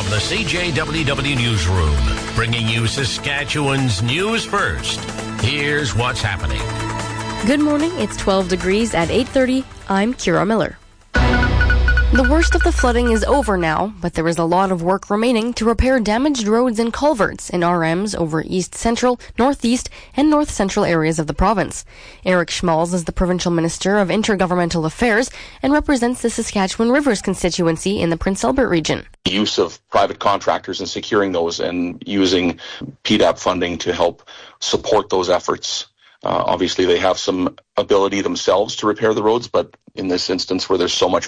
From the CJWW Newsroom, bringing you Saskatchewan's news first. Here's what's happening. Good morning. It's 12 degrees at 8:30. I'm Kira Miller. The worst of the flooding is over now, but there is a lot of work remaining to repair damaged roads and culverts in RMs over east central, northeast, and north central areas of the province. Eric Schmalz is the Provincial Minister of Intergovernmental Affairs and represents the Saskatchewan Rivers constituency in the Prince Albert region. Use of private contractors and securing those and using PDAP funding to help support those efforts. Obviously, they have some ability themselves to repair the roads, but in this instance where there's so much